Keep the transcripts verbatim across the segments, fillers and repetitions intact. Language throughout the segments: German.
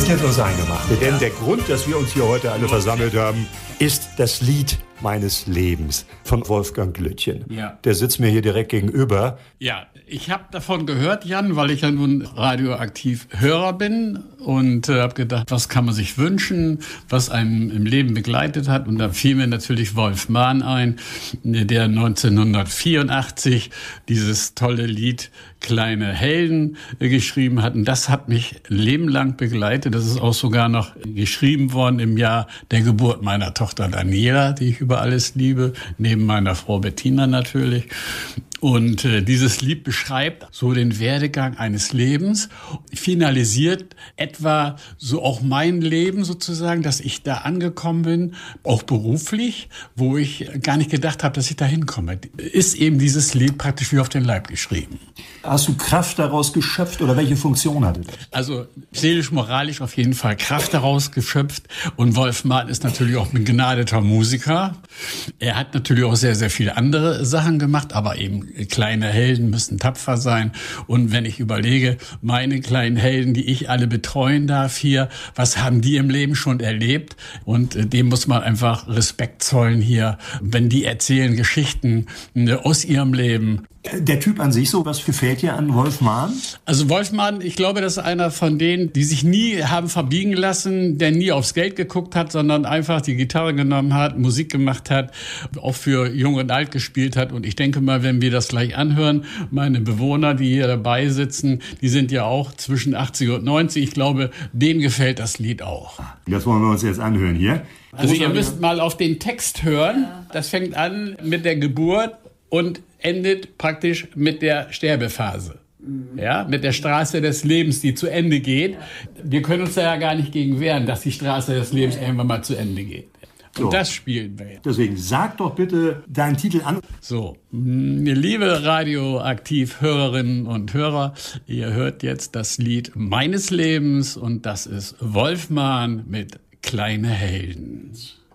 Und jetzt das Eingemachte. Denn der Grund, dass wir uns hier heute alle versammelt haben, ist das Lied meines Lebens von Wolfgang Lütjen. Ja. Der sitzt mir hier direkt gegenüber. Ja, ich habe davon gehört, Jan, weil ich ja nun radioaktiv Hörer bin und äh, habe gedacht, was kann man sich wünschen, was einem im Leben begleitet hat. Und da fiel mir natürlich Wolf Mahn ein, der neunzehnhundertvierundachtzig dieses tolle Lied Kleine Helden äh, geschrieben hat. Und das hat mich ein Leben lang begleitet. Das ist auch sogar noch geschrieben worden im Jahr der Geburt meiner Tochter Daniela, die ich über alles liebe, neben meiner Frau Bettina natürlich. Und äh, dieses Lied beschreibt so den Werdegang eines Lebens, finalisiert etwa so auch mein Leben sozusagen, dass ich da angekommen bin, auch beruflich, wo ich gar nicht gedacht habe, dass ich da hinkomme. Ist eben dieses Lied praktisch wie auf den Leib geschrieben. Hast du Kraft daraus geschöpft oder welche Funktion hatte das? Also seelisch-moralisch auf jeden Fall Kraft daraus geschöpft. Und Wolf Mahn ist natürlich auch ein begnadeter Musiker. Er hat natürlich auch sehr, sehr viele andere Sachen gemacht, aber eben kleine Helden müssen tapfer sein. Und wenn ich überlege, meine kleinen Helden, die ich alle betreuen darf hier, was haben die im Leben schon erlebt? Und dem muss man einfach Respekt zollen hier, wenn die erzählen Geschichten aus ihrem Leben. Der Typ an sich so, was gefällt dir an Wolf Mahn? Also Wolf Mahn, ich glaube, das ist einer von denen, die sich nie haben verbiegen lassen, der nie aufs Geld geguckt hat, sondern einfach die Gitarre genommen hat, Musik gemacht hat, auch für Jung und Alt gespielt hat. Und ich denke mal, wenn wir das gleich anhören, meine Bewohner, die hier dabei sitzen, die sind ja auch zwischen achtzig und neunzig. Ich glaube, denen gefällt das Lied auch. Das wollen wir uns jetzt anhören hier. Also ihr müsst mal auf den Text hören. Das fängt an mit der Geburt und endet praktisch mit der Sterbephase. Ja, mit der Straße des Lebens, die zu Ende geht. Wir können uns da ja gar nicht gegen wehren, dass die Straße des Lebens irgendwann mal zu Ende geht. Und so, das spielen wir jetzt. Deswegen sag doch bitte deinen Titel an. So, liebe Radioaktiv-Hörerinnen und Hörer, ihr hört jetzt das Lied meines Lebens und das ist Wolf Mahn mit Kleine Helden.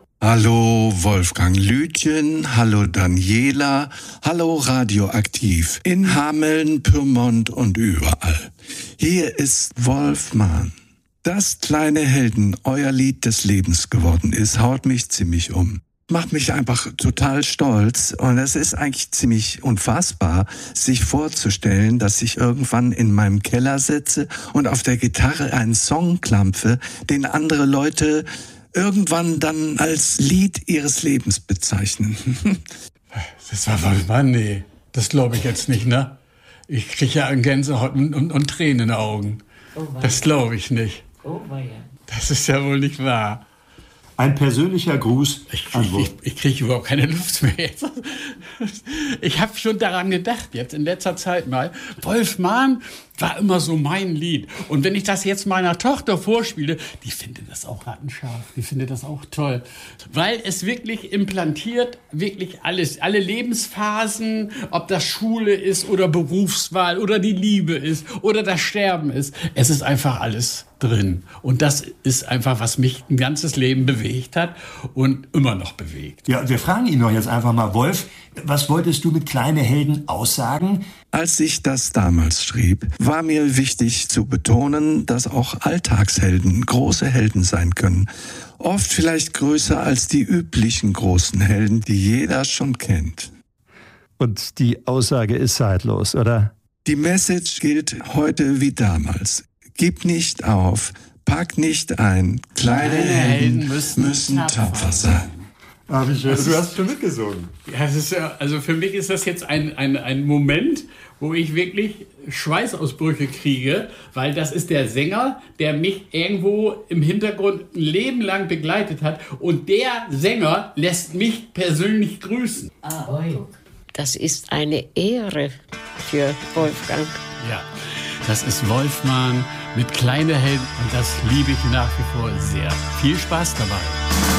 Hallo Wolfgang Lütjen, hallo Daniela, hallo Radioaktiv in Hameln, Pyrmont und überall. Hier ist Wolf Mahn. Dass Kleine Helden euer Lied des Lebens geworden ist, haut mich ziemlich um. Macht mich einfach total stolz und es ist eigentlich ziemlich unfassbar, sich vorzustellen, dass ich irgendwann in meinem Keller sitze und auf der Gitarre einen Song klampfe, den andere Leute irgendwann dann als Lied ihres Lebens bezeichnen. Das war Wolf Mahn, nee, das glaube ich jetzt nicht, ne? Ich kriege ja Gänsehaut und, und, und Tränen in den Augen. Oh, das glaube ich nicht. Oh, das ist ja wohl nicht wahr. Ein persönlicher Gruß ich, an ich, ich, ich kriege überhaupt keine Luft mehr jetzt. Ich habe schon daran gedacht, jetzt in letzter Zeit mal, Wolf Mahn war immer so mein Lied. Und wenn ich das jetzt meiner Tochter vorspiele, die findet das auch rattenscharf, die findet das auch toll. Weil es wirklich implantiert, wirklich alles, alle Lebensphasen, ob das Schule ist oder Berufswahl oder die Liebe ist oder das Sterben ist. Es ist einfach alles drin. Und das ist einfach, was mich ein ganzes Leben bewegt hat und immer noch bewegt. Ja, wir fragen ihn doch jetzt einfach mal, Wolf, was wolltest du mit Kleine Helden aussagen? Als ich das damals schrieb, war mir wichtig zu betonen, dass auch Alltagshelden große Helden sein können. Oft vielleicht größer als die üblichen großen Helden, die jeder schon kennt. Und die Aussage ist zeitlos, oder? Die Message gilt heute wie damals. Gib nicht auf, pack nicht ein, kleine Helden müssen, müssen tapfer sein. Ah, wie schön. Du hast schon mitgesungen. Ja, das ist ja, also für mich ist das jetzt ein, ein, ein Moment, wo ich wirklich Schweißausbrüche kriege, weil das ist der Sänger, der mich irgendwo im Hintergrund ein Leben lang begleitet hat. Und der Sänger lässt mich persönlich grüßen. Ah, das ist eine Ehre für Wolfgang. Ja, das ist Wolf Mahn mit Kleine Helden und das liebe ich nach wie vor sehr. Viel Spaß dabei.